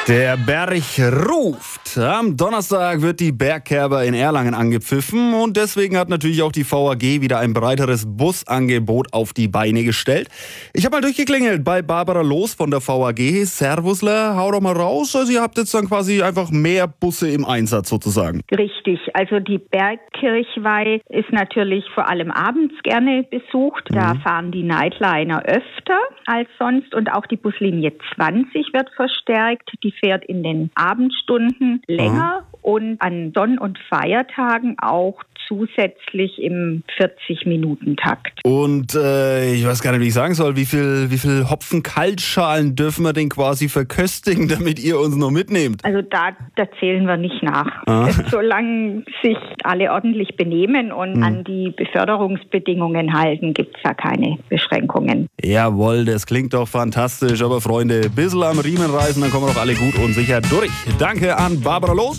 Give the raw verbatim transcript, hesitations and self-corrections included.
Der Berg ruft. Am Donnerstag wird die Bergkerber in Erlangen angepfiffen und deswegen hat natürlich auch die V A G wieder ein breiteres Busangebot auf die Beine gestellt. Ich habe mal durchgeklingelt bei Barbara Loos von der V A G. Servusler, hau doch mal raus. Also ihr habt jetzt dann quasi einfach mehr Busse im Einsatz sozusagen. Richtig, also die Bergkirchweih ist natürlich vor allem abends gerne besucht. Mhm. Da fahren die Nightliner öfter als sonst und auch die Buslinie zwanzig wird verstärkt. Die fährt in den Abendstunden länger mhm. und an Sonn- und Feiertagen auch zusätzlich im vierzig-Minuten-Takt. Und äh, ich weiß gar nicht, wie ich sagen soll, wie viel, wie viel Hopfen-Kaltschalen dürfen wir denn quasi verköstigen, damit ihr uns noch mitnehmt? Also da, da zählen wir nicht nach. Ah. Solange sich alle ordentlich benehmen und hm. an die Beförderungsbedingungen halten, gibt es da keine Beschränkungen. Jawohl, das klingt doch fantastisch. Aber Freunde, ein bisschen am Riemen reißen, dann kommen wir doch alle gut und sicher durch. Danke an Barbara Loos.